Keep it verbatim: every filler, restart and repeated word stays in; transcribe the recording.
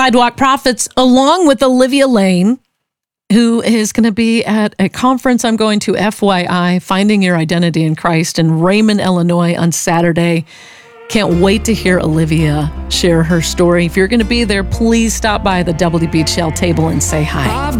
Sidewalk Prophets, along with Olivia Lane, who is going to be at a conference I'm going to, F Y I, Finding Your Identity in Christ in Raymond, Illinois on Saturday. Can't wait to hear Olivia share her story. If you're going to be there, please stop by the W B Shell table and say hi.